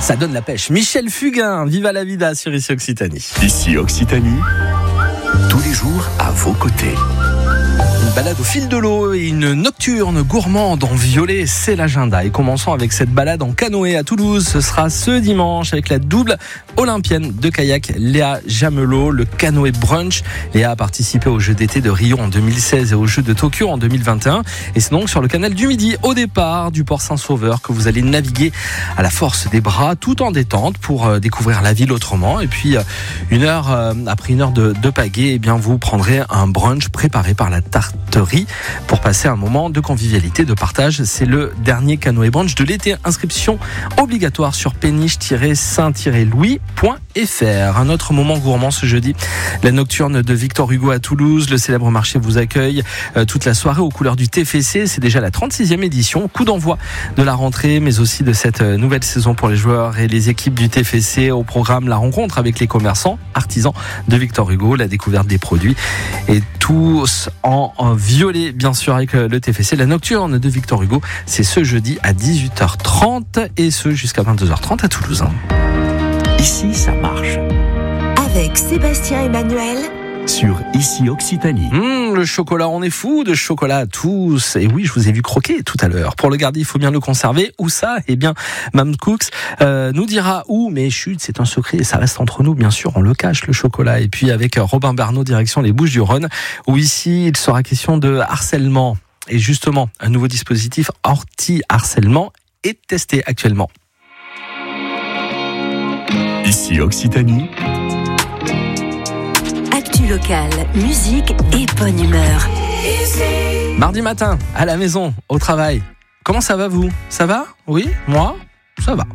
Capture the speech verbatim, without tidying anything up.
Ça donne la pêche. Michel Fugain, Viva la vida sur Ici Occitanie. Ici Occitanie, tous les jours à vos côtés. Une balade au fil de l'eau et une nocturne gourmande en violet, c'est l'agenda. Et commençons avec cette balade en canoë à Toulouse. Ce sera ce dimanche avec la double olympienne de kayak Léa Jamelot, le canoë brunch. Léa a participé aux Jeux d'été de Rio en deux mille seize et aux Jeux de Tokyo en deux mille vingt et un. Et c'est donc sur le canal du Midi, au départ du port Saint-Sauveur, que vous allez naviguer à la force des bras, tout en détente, pour découvrir la ville autrement. Et puis, une heure, après une heure de, de pagaie, eh bien, vous prendrez un brunch préparé par la tarterie pour passer un moment de convivialité, de partage. C'est le dernier canoë brunch de l'été. Inscription obligatoire sur péniche tiret saint tiret louis point f r. Un autre moment gourmand ce jeudi, la nocturne de Victor Hugo à Toulouse. Le célèbre marché vous accueille euh, toute la soirée aux couleurs du T F C. C'est déjà la trente-sixième édition. Coup d'envoi de la rentrée, mais aussi de cette nouvelle saison pour les joueurs et les équipes du T F C. Au programme, la rencontre avec les commerçants, artisans de Victor Hugo, la découverte des produits et tous en, en violet, bien sûr, avec le T F C. La nocturne de Victor Hugo, c'est ce jeudi à dix-huit heures trente et ce jusqu'à vingt-deux heures trente à Toulouse. Ici, ça marche. Avec Sébastien Emmanuel sur Ici Occitanie. Mmh, le chocolat, on est fou de chocolat à tous. Et oui, je vous ai vu croquer tout à l'heure. Pour le garder, il faut bien le conserver. Où ça ? Eh bien, Mam Cooks euh, nous dira où, mais chut, c'est un secret et ça reste entre nous, bien sûr. On le cache, le chocolat. Et puis avec Robin Bernot, direction les Bouches-du-Rhône, où ici, il sera question de harcèlement. Et justement, un nouveau dispositif anti-harcèlement est testé actuellement. Ici Occitanie. Actu locale, musique et bonne humeur. Mardi matin, à la maison, au travail. Comment ça va vous ? Ça va ? Oui ? Moi ? Ça va.